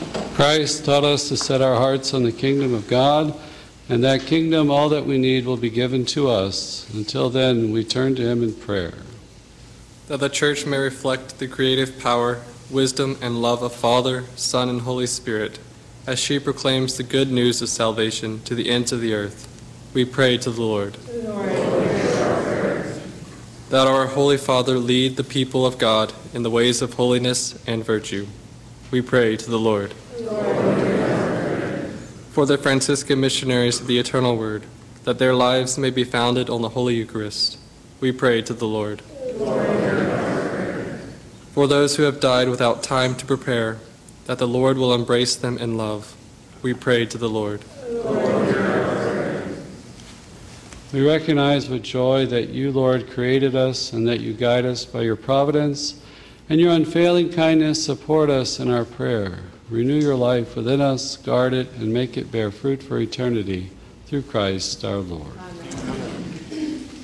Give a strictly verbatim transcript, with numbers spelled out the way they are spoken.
Christ taught us to set our hearts on the kingdom of God, and that kingdom, all that we need will be given to us. Until then, we turn to him in prayer. That the Church may reflect the creative power, wisdom, and love of Father, Son, and Holy Spirit, as she proclaims the good news of salvation to the ends of the earth, we pray to the Lord. Lord, hear our prayers. That our Holy Father lead the people of God in the ways of holiness and virtue, we pray to the Lord. Lord, hear our prayers. For the Franciscan missionaries of the Eternal Word, that their lives may be founded on the Holy Eucharist, we pray to the Lord. Lord, hear our prayers. For those who have died without time to prepare, that the Lord will embrace them in love, we pray to the Lord. Lord, hear our prayers. We recognize with joy that you, Lord, created us and that you guide us by your providence, and your unfailing kindness support us in our prayer. Renew your life within us, guard it, and make it bear fruit for eternity, through Christ our Lord.